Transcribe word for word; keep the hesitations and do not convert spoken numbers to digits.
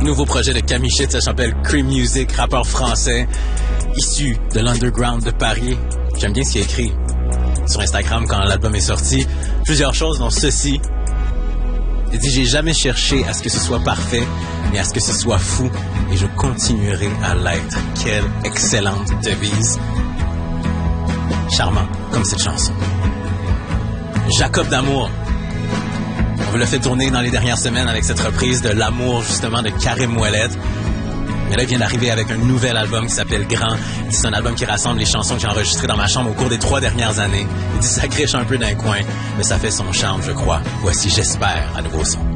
Nouveau projet de Camichette, ça s'appelle Cream Music, rappeur français, issu de l'underground de Paris. J'aime bien ce qu'il a écrit sur Instagram quand l'album est sorti. Plusieurs choses, dont ceci. Il dit, j'ai jamais cherché à ce que ce soit parfait, mais à ce que ce soit fou, et je continuerai à l'être. Quelle excellente devise. Charmant, comme cette chanson. Jacob d'Amour. On l'a fait tourner dans les dernières semaines avec cette reprise de L'amour, justement, de Karim Ouellet. Mais là, il vient d'arriver avec un nouvel album qui s'appelle Grand. C'est un album qui rassemble les chansons que j'ai enregistrées dans ma chambre au cours des trois dernières années. Il dit, ça crèche un peu d'un coin, mais ça fait son charme, je crois. Voici J'espère, à nouveau son.